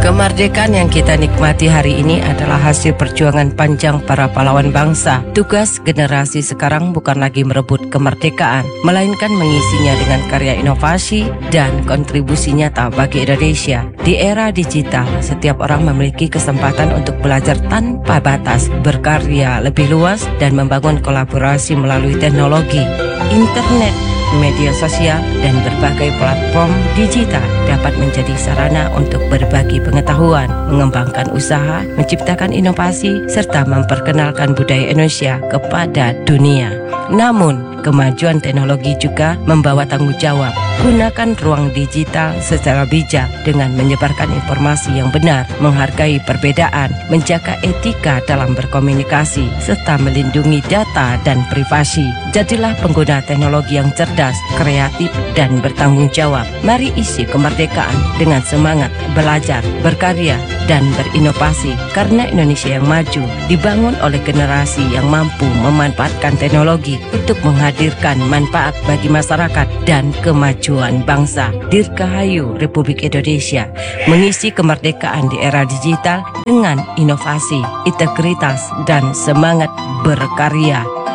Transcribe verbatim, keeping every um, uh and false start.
Kemerdekaan yang kita nikmati hari ini adalah hasil perjuangan panjang para pahlawan bangsa. Tugas generasi sekarang bukan lagi merebut kemerdekaan, melainkan mengisinya dengan karya inovasi dan kontribusi nyata bagi Indonesia. Di era digital, setiap orang memiliki kesempatan untuk belajar tanpa batas, berkarya lebih luas, dan membangun kolaborasi melalui teknologi, internet, media sosial, dan berbagai platform digital dapat menjadi sarana untuk berbagi pengetahuan, mengembangkan usaha, menciptakan inovasi, serta memperkenalkan budaya Indonesia kepada dunia. Namun, kemajuan teknologi juga membawa tanggung jawab. Gunakan ruang digital secara bijak dengan menyebarkan informasi yang benar, menghargai perbedaan, menjaga etika dalam berkomunikasi, serta melindungi data dan privasi. Jadilah pengguna teknologi yang cerdas, kreatif, dan bertanggung jawab. Mari isi kemerdekaan dengan semangat belajar, berkarya, dan berinovasi, karena Indonesia yang maju dibangun oleh generasi yang mampu memanfaatkan teknologi untuk menghadirkan manfaat bagi masyarakat dan kemajuan bangsa. Dirgahayu Republik Indonesia, mengisi kemerdekaan di era digital dengan inovasi, integritas, dan semangat berkarya.